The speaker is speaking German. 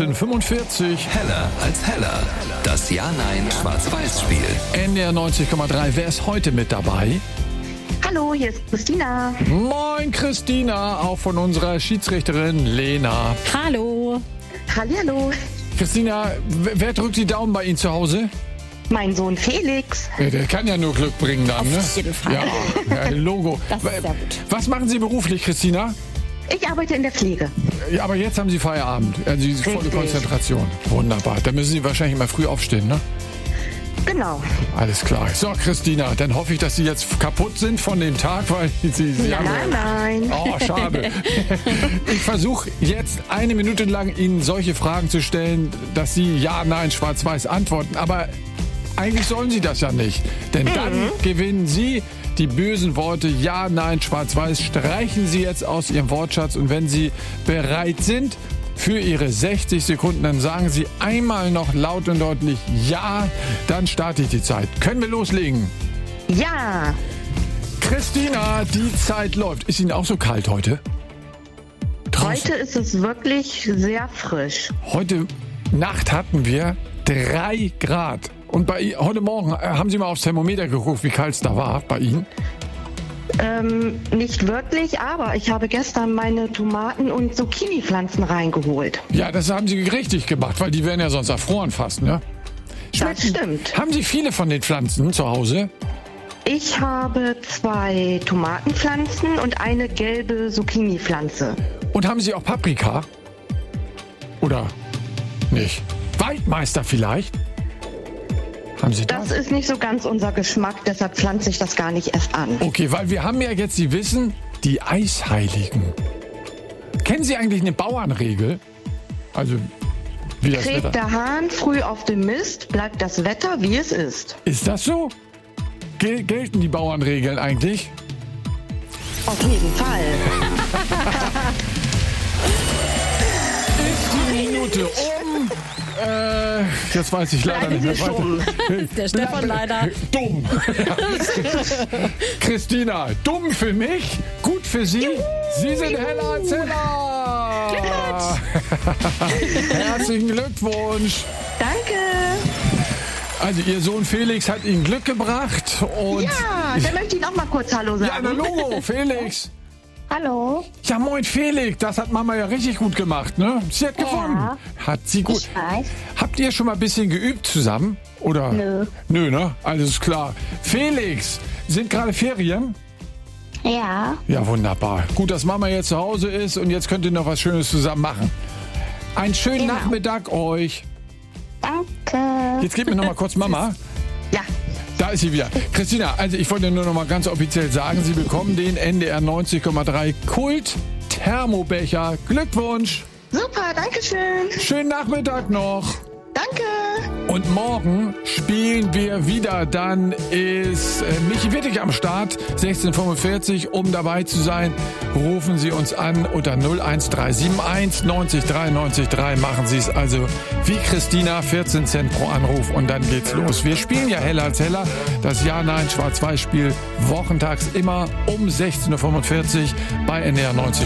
16:45. Heller als Heller. Das Ja-Nein-Schwarz-Weiß-Spiel. NDR 90,3. Wer ist heute mit dabei? Hallo, hier ist Christina. Moin Christina, auch von unserer Schiedsrichterin Lena. Hallo. Hallihallo. Christina, wer drückt die Daumen bei Ihnen zu Hause? Mein Sohn Felix. Ja, der kann ja nur Glück bringen dann, ne? Auf jeden Fall. Ja, Logo. Das ist sehr gut. Was machen Sie beruflich, Christina? Ich arbeite in der Pflege. Ja, aber jetzt haben Sie Feierabend. Also Sie volle Richtig. Konzentration. Wunderbar. Da müssen Sie wahrscheinlich mal früh aufstehen, ne? Genau. Alles klar. So, Christina, dann hoffe ich, dass Sie jetzt kaputt sind von dem Tag, weil Sie haben... Nein. Oh, schade. Ich versuche jetzt 1 Minute lang Ihnen solche Fragen zu stellen, dass Sie ja, nein, schwarz-weiß antworten. Aber eigentlich sollen Sie das ja nicht. Denn dann gewinnen Sie die bösen Worte ja, nein, schwarz-weiß. Streichen Sie jetzt aus Ihrem Wortschatz. Und wenn Sie bereit sind für Ihre 60 Sekunden, dann sagen Sie einmal noch laut und deutlich ja, dann starte ich die Zeit. Können wir loslegen? Ja. Christina, die Zeit läuft. Ist Ihnen auch so kalt heute? Heute ist es wirklich sehr frisch. Heute Nacht hatten wir 3 Grad. Und heute Morgen, haben Sie mal aufs Thermometer geguckt, wie kalt es da war bei Ihnen? Nicht wirklich, aber ich habe gestern meine Tomaten- und Zucchini-Pflanzen reingeholt. Ja, das haben Sie richtig gemacht, weil die wären ja sonst erfroren fast, ne? Das stimmt. Haben Sie viele von den Pflanzen zu Hause? Ich habe 2 Tomatenpflanzen und eine gelbe Zucchini-Pflanze. Und haben Sie auch Paprika? Oder nicht? Waldmeister vielleicht? Haben Sie Das ist nicht so ganz unser Geschmack, deshalb pflanze ich das gar nicht erst an. Okay, weil wir haben ja jetzt, Sie wissen, die Eisheiligen. Kennen Sie eigentlich eine Bauernregel? Also, wie das Kräht Wetter... der Hahn früh auf dem Mist, bleibt das Wetter, wie es ist. Ist das so? Gelten die Bauernregeln eigentlich? Auf jeden Fall. Ist die Minute um? Jetzt weiß ich leider nicht mehr weiter. Der Stefan leider. Dumm. Christina, dumm für mich, gut für Sie. Sie sind Heller als Heller. Herzlichen Glückwunsch. Danke. Also Ihr Sohn Felix hat Ihnen Glück gebracht. Und Ja, dann möchte ich noch mal kurz Hallo ja, sagen. na Logo, Felix. Hallo. Ja, moin Felix, das hat Mama ja richtig gut gemacht, ne? Sie hat gewonnen. Hat sie gut. Ich weiß. Habt ihr schon mal ein bisschen geübt zusammen? Oder? Nö. Nö, ne? Alles klar. Felix, sind gerade Ferien? Ja. Ja, wunderbar. Gut, dass Mama jetzt zu Hause ist und jetzt könnt ihr noch was Schönes zusammen machen. Einen schönen Genau. Nachmittag euch. Danke. Jetzt gebt mir noch mal kurz Mama. Ja, Da ist sie wieder. Christina, also ich wollte nur noch mal ganz offiziell sagen, Sie bekommen den NDR 90,3 Kult Thermobecher. Glückwunsch. super, danke schön. Schönen Nachmittag noch. Danke. Und morgen spielen wir wieder. Dann ist Michi Wittig am Start, 16:45. Um dabei zu sein, rufen Sie uns an unter 01371 90 93 3. Machen Sie es also wie Christina, 14 Cent pro Anruf und dann geht's los. Wir spielen ja Heller als Heller. Das Ja-Nein-Schwarz-Weiß-Spiel wochentags immer um 16:45 Uhr bei NDR 90.